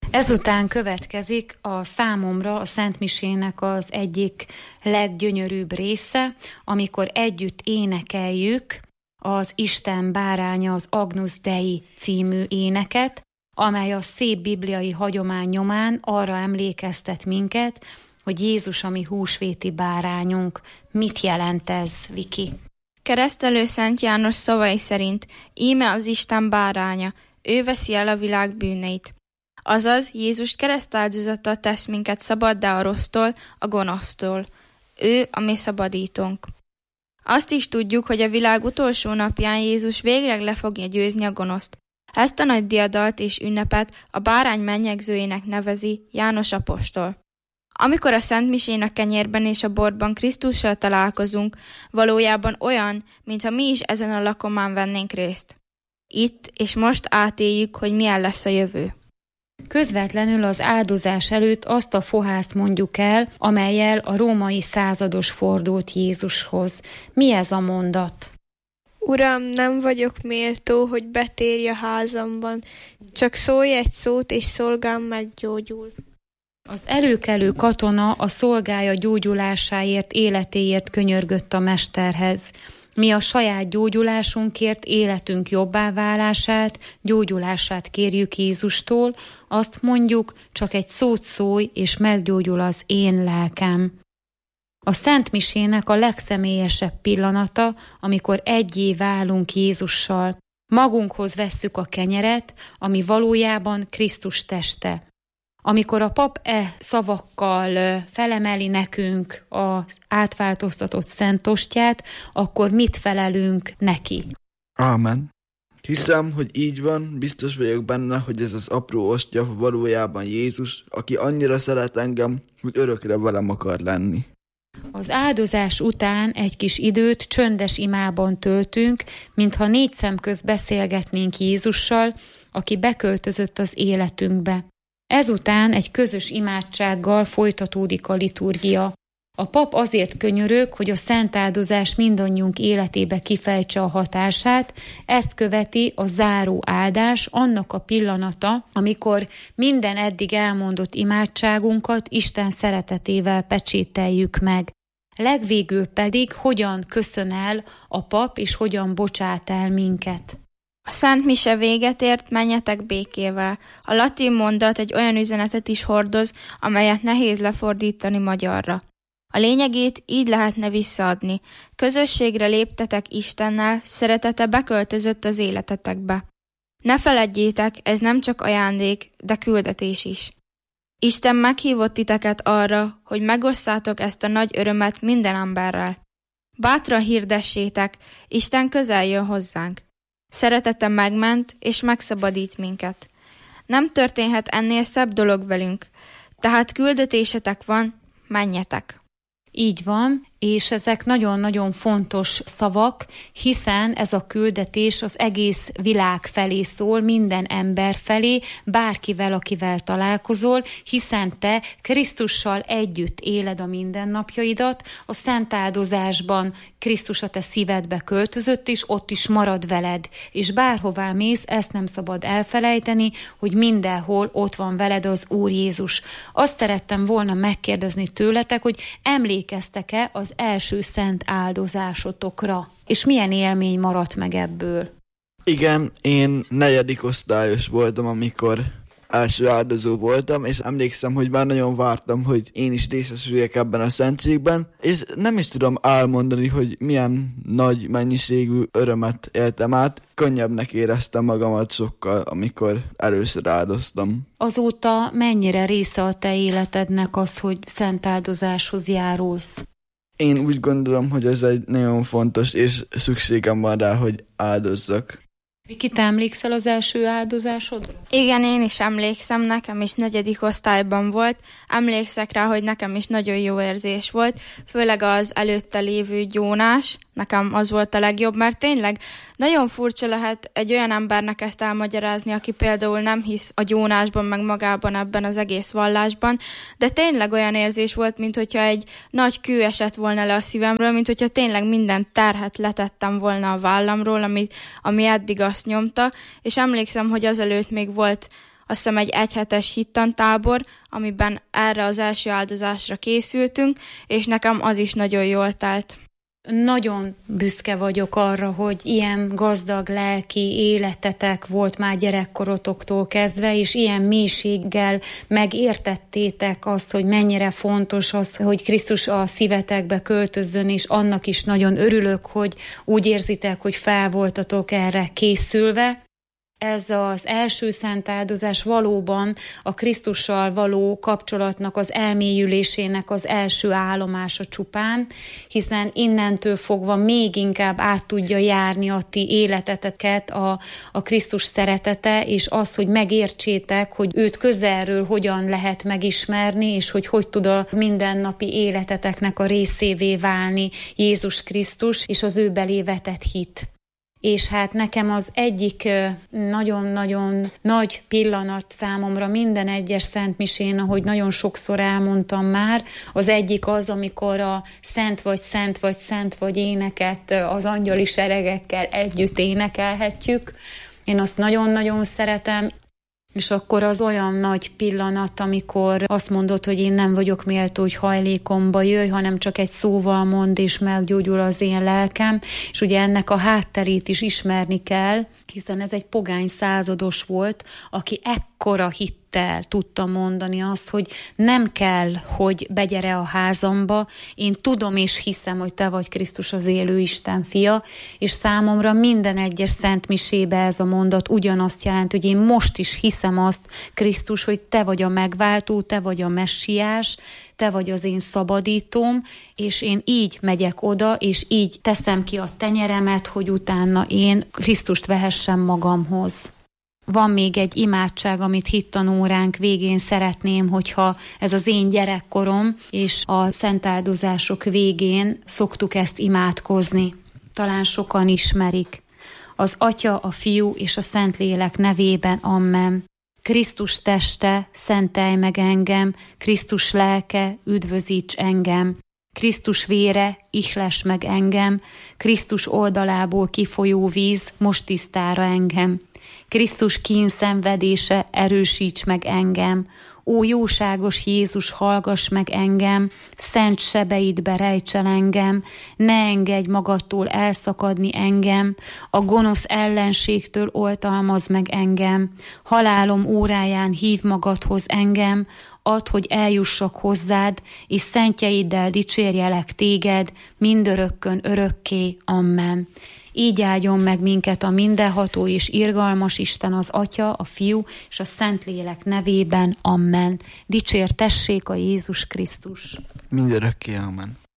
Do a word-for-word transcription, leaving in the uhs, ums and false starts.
Ezután következik a számomra a Szentmisének az egyik leggyönyörűbb része, amikor együtt énekeljük az Isten báránya, az Agnus Dei című éneket, amely a szép bibliai hagyomány nyomán arra emlékeztet minket, hogy Jézus a mi húsvéti bárányunk. Mit jelent ez, Viki? Keresztelő Szent János szavai szerint íme az Isten báránya, ő veszi el a világ bűneit. Azaz, Jézus keresztáldozata tesz minket szabaddá a rossztól, a gonosztól. Ő a mi szabadítónk. Azt is tudjuk, hogy a világ utolsó napján Jézus végleg le fogja győzni a gonoszt. Ezt a nagy diadalt és ünnepet a bárány mennyegzőjének nevezi János apostol. Amikor a Szentmisén a kenyérben és a borban Krisztussal találkozunk, valójában olyan, mintha mi is ezen a lakomán vennénk részt. Itt és most átéljük, hogy milyen lesz a jövő. Közvetlenül az áldozás előtt azt a fohászt mondjuk el, amellyel a római százados fordult Jézushoz. Mi ez a mondat? Uram, nem vagyok méltó, hogy betérj a házamban, csak szólj egy szót, és szolgám meggyógyul. Az előkelő katona a szolgája gyógyulásáért, életéért könyörgött a mesterhez. Mi a saját gyógyulásunkért, életünk jobbá válását, gyógyulását kérjük Jézustól, azt mondjuk, csak egy szót szólj, és meggyógyul az én lelkem. A Szentmisének a legszemélyesebb pillanata, amikor egyé válunk Jézussal. Magunkhoz vesszük a kenyeret, ami valójában Krisztus teste. Amikor a pap e szavakkal felemeli nekünk az átváltoztatott szent ostját, akkor mit felelünk neki? Ámen. Hiszem, hogy így van, biztos vagyok benne, hogy ez az apró ostya valójában Jézus, aki annyira szeret engem, hogy örökre velem akar lenni. Az áldozás után egy kis időt csöndes imában töltünk, mintha négy szem közt beszélgetnénk Jézussal, aki beköltözött az életünkbe. Ezután egy közös imádsággal folytatódik a liturgia. A pap azért könyörög, hogy a szent áldozás mindannyiunk életébe kifejtse a hatását, ezt követi a záró áldás, annak a pillanata, amikor minden eddig elmondott imádságunkat Isten szeretetével pecsételjük meg. Legvégül pedig hogyan köszön el a pap, és hogyan bocsát el minket. A Szent Mise véget ért, menjetek békével. A latin mondat egy olyan üzenetet is hordoz, amelyet nehéz lefordítani magyarra. A lényegét így lehetne visszaadni. Közösségre léptetek Istennel, szeretete beköltözött az életetekbe. Ne feledjétek, ez nem csak ajándék, de küldetés is. Isten meghívott titeket arra, hogy megosszátok ezt a nagy örömet minden emberrel. Bátran hirdessétek, Isten közel jön hozzánk. Szeretete megment és megszabadít minket. Nem történhet ennél szebb dolog velünk, tehát küldetésetek van, menjetek. Így van, és ezek nagyon-nagyon fontos szavak, hiszen ez a küldetés az egész világ felé szól, minden ember felé, bárkivel, akivel találkozol, hiszen te Krisztussal együtt éled a mindennapjaidat, a szent áldozásban Krisztus a te szívedbe költözött, és ott is marad veled, és bárhová mész, ezt nem szabad elfelejteni, hogy mindenhol ott van veled az Úr Jézus. Azt szerettem volna megkérdezni tőletek, hogy emlékeztek-e az első szent áldozásotokra, és milyen élmény maradt meg ebből? Igen, én negyedik osztályos voltam, amikor első áldozó voltam, és emlékszem, hogy már nagyon vártam, hogy én is részesüljek ebben a szentségben, és nem is tudom elmondani, hogy milyen nagy mennyiségű örömet éltem át. Könnyebbnek éreztem magamat sokkal, amikor először áldoztam. Azóta mennyire része a te életednek az, hogy szent áldozáshoz járulsz? Én úgy gondolom, hogy ez egy nagyon fontos, és szükségem van rá, hogy áldozzak. Viki, te emlékszel az első áldozásodra? Igen, én is emlékszem, nekem is negyedik osztályban volt. Emlékszek rá, hogy nekem is nagyon jó érzés volt, főleg az előtte lévő gyónás. Nekem az volt a legjobb, mert tényleg nagyon furcsa lehet egy olyan embernek ezt elmagyarázni, aki például nem hisz a gyónásban, meg magában ebben az egész vallásban, de tényleg olyan érzés volt, mint hogyha egy nagy kő esett volna le a szívemről, mint hogyha tényleg minden terhet letettem volna a vállamról, ami, ami eddig azt nyomta, és emlékszem, hogy azelőtt még volt azt hiszem egy egyhetes hittantábor, amiben erre az első áldozásra készültünk, és nekem az is nagyon jól telt. Nagyon büszke vagyok arra, hogy ilyen gazdag lelki életetek volt már gyerekkorotoktól kezdve, és ilyen mélységgel megértettétek azt, hogy mennyire fontos az, hogy Krisztus a szívetekbe költözzön, és annak is nagyon örülök, hogy úgy érzitek, hogy fel voltatok erre készülve. Ez az első szent áldozás valóban a Krisztussal való kapcsolatnak az elmélyülésének az első állomása csupán, hiszen innentől fogva még inkább át tudja járni a ti életeteket a, a Krisztus szeretete, és az, hogy megértsétek, hogy őt közelről hogyan lehet megismerni, és hogy hogy tud a mindennapi életeteknek a részévé válni Jézus Krisztus, és az ő belé vetett hit. És hát nekem az egyik nagyon-nagyon nagy pillanat számomra minden egyes szentmisén, ahogy nagyon sokszor elmondtam már, az egyik az, amikor a Szent vagy, Szent vagy, Szent vagy éneket az angyali seregekkel együtt énekelhetjük. Én azt nagyon-nagyon szeretem. És akkor az olyan nagy pillanat, amikor azt mondod, hogy én nem vagyok méltó, hogy hajlékomba jöjj, hanem csak egy szóval mond, és meggyógyul az én lelkem. És ugye ennek a hátterét is ismerni kell, hiszen ez egy pogány százados volt, aki ekkora hittel tudta mondani azt, hogy nem kell, hogy begyere a házamba, én tudom és hiszem, hogy te vagy Krisztus az élő Isten fia, és számomra minden egyes szentmisébe ez a mondat ugyanazt jelent, hogy én most is hiszem azt, Krisztus, hogy te vagy a megváltó, te vagy a messiás, te vagy az én szabadítóm, és én így megyek oda, és így teszem ki a tenyeremet, hogy utána én Krisztust vehessem magamhoz. Van még egy imádság, amit hittanóránk végén szeretném, hogyha ez az én gyerekkorom, és a szentáldozások végén szoktuk ezt imádkozni. Talán sokan ismerik. Az Atya, a Fiú és a Szentlélek nevében, amen. Krisztus teste, szentelj meg engem, Krisztus lelke, üdvözíts engem. Krisztus vére, ihless meg engem, Krisztus oldalából kifolyó víz, most tisztára engem. Krisztus kínszenvedése, erősíts meg engem. Ó jóságos Jézus, hallgass meg engem, szent sebeidbe rejts el engem, ne engedj magadtól elszakadni engem, a gonosz ellenségtől oltalmazd meg engem, halálom óráján hív magadhoz engem, add, hogy eljussak hozzád, és szentjeiddel dicsérjelek téged, mindörökkön örökké, amen. Így áldjon meg minket a mindenható és irgalmas Isten, az Atya, a Fiú és a Szentlélek nevében, amen. Dicsértessék a Jézus Krisztus. Mindörökké, amen.